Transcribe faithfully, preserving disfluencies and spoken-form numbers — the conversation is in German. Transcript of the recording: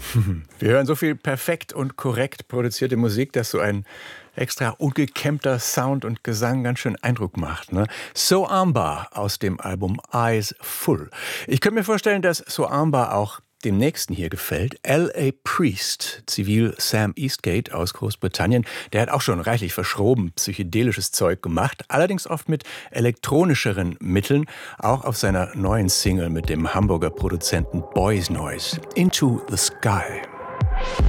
Wir hören so viel perfekt und korrekt produzierte Musik, dass so ein extra ungekämmter Sound und Gesang ganz schön Eindruck macht. Ne? So Amba aus dem Album Eyes Full. Ich könnte mir vorstellen, dass So Amba auch dem Nächsten hier gefällt. L A. Priest, Zivil Sam Eastgate aus Großbritannien, der hat auch schon reichlich verschroben psychedelisches Zeug gemacht, allerdings oft mit elektronischeren Mitteln, auch auf seiner neuen Single mit dem Hamburger Produzenten Boys Noise, Into the Sky.